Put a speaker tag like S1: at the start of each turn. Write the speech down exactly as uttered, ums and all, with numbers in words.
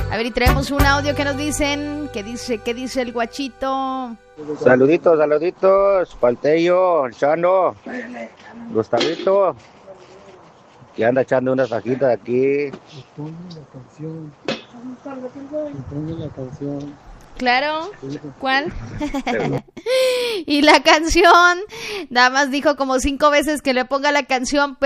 S1: A ver, y traemos un audio que nos dicen, ¿qué dice, qué dice el guachito?
S2: Saluditos, saluditos, Paltello, el Chano, Gustavito, que anda echando unas fajitas aquí.
S3: Ponle la canción. Ponle la canción.
S1: Claro, ¿cuál? Y la canción, nada más dijo como cinco veces que le ponga la canción,